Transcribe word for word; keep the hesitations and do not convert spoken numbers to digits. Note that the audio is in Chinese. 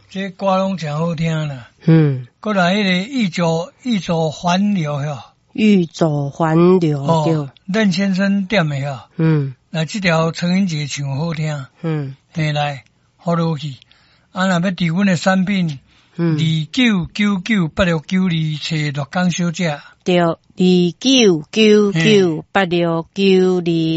这歌拢真好听啦。 嗯， 过来迄个欲走欲走还留吼， 欲走还留对。 哦，任先生点的吼。 嗯， 来这条陈英杰唱好听。 嗯， 嘿来，好落去。啊，若要伫阮的产品， 嗯， 二九九九八六九二找陆江小姐。 对，二九九九八六九二。